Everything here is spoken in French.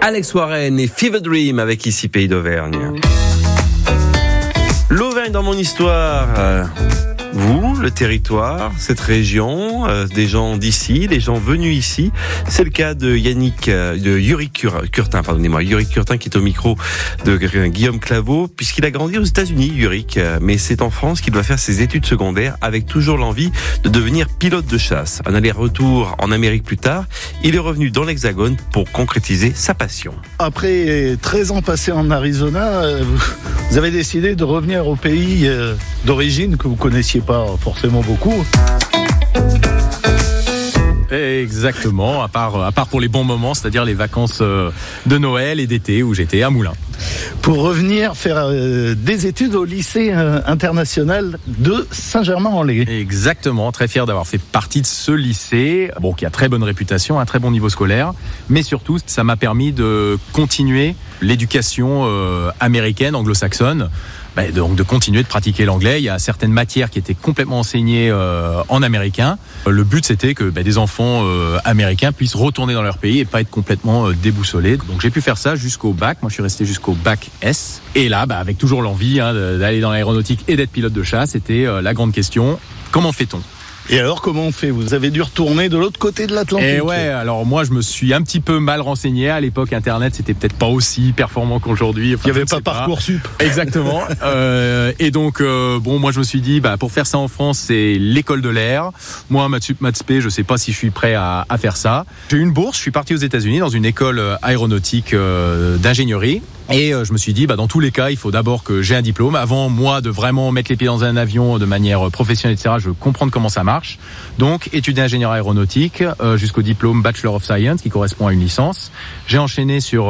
Alex Warren et Fever Dream avec ici Pays d'Auvergne. L'Auvergne dans mon histoire. Vous, le territoire, cette région, des gens d'ici, des gens venus ici. C'est le cas de Yuri Curtin, Yuri Curtin qui est au micro de Guillaume Claveau, puisqu'il a grandi aux États-Unis, Yurick. Mais c'est en France qu'il va faire ses études secondaires avec toujours l'envie de devenir pilote de chasse. Un aller-retour en Amérique plus tard, il est revenu dans l'Hexagone pour concrétiser sa passion. Après 13 ans passés en Arizona, vous avez décidé de revenir au pays d'origine que vous connaissiez pas forcément beaucoup. Exactement, à part pour les bons moments, c'est-à-dire les vacances de Noël et d'été où j'étais à Moulins. Pour revenir faire des études au lycée international de Saint-Germain-en-Laye. Exactement, très fier d'avoir fait partie de ce lycée, qui a très bonne réputation, un très bon niveau scolaire, mais surtout ça m'a permis de continuer l'éducation américaine, anglo-saxonne. Donc de continuer de pratiquer l'anglais. Il y a certaines matières qui étaient complètement enseignées en américain. Le but c'était que des enfants américains puissent retourner dans leur pays et pas être complètement déboussolés. Donc j'ai pu faire ça jusqu'au bac. Moi je suis resté jusqu'au bac S. Et là, avec toujours l'envie d'aller dans l'aéronautique et d'être pilote de chasse, c'était la grande question. Comment fait-on ? Et alors, comment on fait ? Vous avez dû retourner de l'autre côté de l'Atlantique. Et ouais, alors moi, je me suis un petit peu mal renseigné. À l'époque, Internet, c'était peut-être pas aussi performant qu'aujourd'hui. Il n'y avait pas Parcoursup. Exactement. Et donc, moi, je me suis dit, pour faire ça en France, c'est l'école de l'air. Moi, maths sup, maths spé, je sais pas si je suis prêt à faire ça. J'ai eu une bourse. Je suis parti aux États-Unis dans une école aéronautique d'ingénierie. Et je me suis dit, dans tous les cas, il faut d'abord que j'ai un diplôme. Avant, moi, de vraiment mettre les pieds dans un avion de manière professionnelle, etc., je veux comprendre comment ça marche. Donc, études d'ingénieur aéronautique jusqu'au diplôme Bachelor of Science, qui correspond à une licence. J'ai enchaîné sur